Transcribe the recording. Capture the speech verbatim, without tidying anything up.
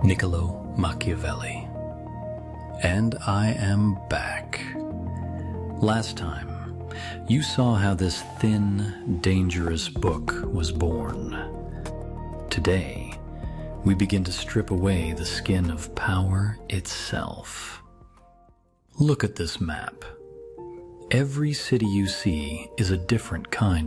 Niccolo Machiavelli. And I am back. Last time, you saw how this thin, dangerous book was born. Today, we begin to strip away the skin of power itself. Look at this map. Every city you see is a different kind